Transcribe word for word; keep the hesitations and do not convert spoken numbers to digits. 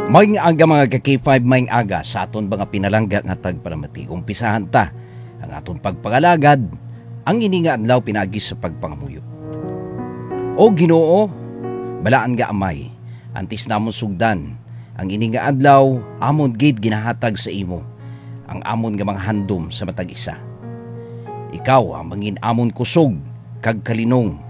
Maing aga mga ka-K five, maing aga sa aton mga pinalangga nga tagparamati. Umpisahan ta ang aton pagpangalagad, ang ini nga adlaw pinagi sa pagpangamuyo. O Ginoo, balaan nga amay, antis namon sugdan, ang ini nga adlaw amon gid ginahatag sa imo, ang amon nga mga handom sa matag isa. Ikaw ang mangin amon kusog kag kalinong